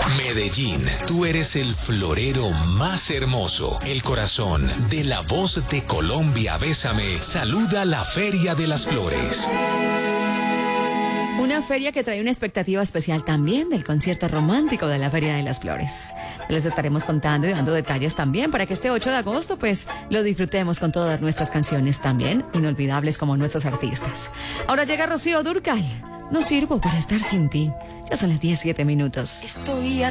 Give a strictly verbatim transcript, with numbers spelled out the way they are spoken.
Medellín, tú eres el florero más hermoso, el corazón de la voz de Colombia. Bésame, saluda la Feria de las Flores. Una feria que trae una expectativa especial también del concierto romántico de la Feria de las Flores. Les estaremos contando y dando detalles también para que este ocho de agosto pues lo disfrutemos con todas nuestras canciones también, inolvidables como nuestros artistas. Ahora llega Rocío Dúrcal. No sirvo para estar sin ti. Ya son las diez, siete minutos. Estoy